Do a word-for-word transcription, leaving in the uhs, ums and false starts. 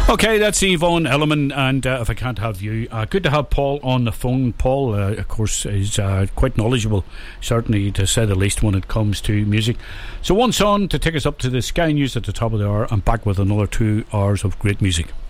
Okay, that's Yvonne Elliman, and uh, If I Can't Have You. Uh, good to have Paul on the phone. Paul, uh, of course, is uh, quite knowledgeable, certainly to say the least, when it comes to music. So one song to take us up to the Sky News at the top of the hour, and back with another two hours of great music.